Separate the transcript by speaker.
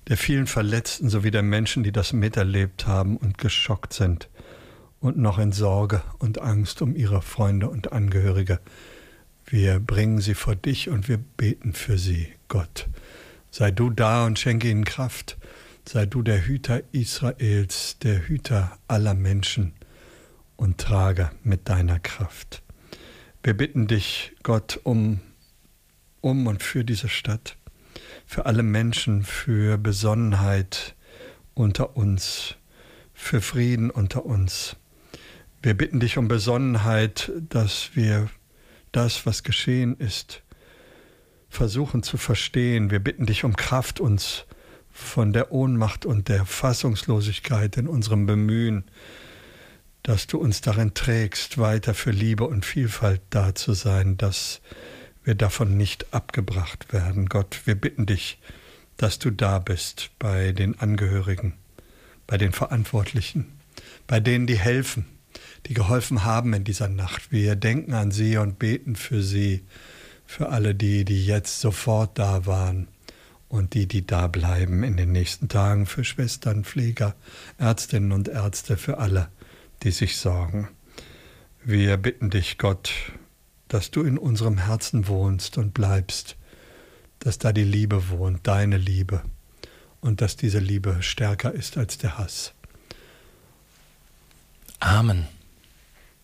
Speaker 1: der vielen Verletzten sowie der Menschen, die das miterlebt haben und geschockt sind und noch in Sorge und Angst um ihre Freunde und Angehörige. Wir bringen sie vor dich und wir beten für sie, Gott. Sei du da und schenke ihnen Kraft. Sei du der Hüter Israels, der Hüter aller Menschen und trage mit deiner Kraft. Wir bitten dich, Gott, um und für diese Stadt, für alle Menschen, für Besonnenheit unter uns, für Frieden unter uns. Wir bitten dich um Besonnenheit, dass wir das, was geschehen ist, versuchen zu verstehen. Wir bitten dich um Kraft, uns von der Ohnmacht und der Fassungslosigkeit in unserem Bemühen, dass du uns darin trägst, weiter für Liebe und Vielfalt da zu sein, dass wir davon nicht abgebracht werden. Gott, wir bitten dich, dass du da bist bei den Angehörigen, bei den Verantwortlichen, bei denen, die helfen, die geholfen haben in dieser Nacht. Wir denken an sie und beten für sie, für alle die jetzt sofort da waren und die da bleiben in den nächsten Tagen, für Schwestern, Pfleger, Ärztinnen und Ärzte, für alle, die sich sorgen. Wir bitten dich, Gott, dass du in unserem Herzen wohnst und bleibst, dass da die Liebe wohnt, deine Liebe, und dass diese Liebe stärker ist als der Hass.
Speaker 2: Amen.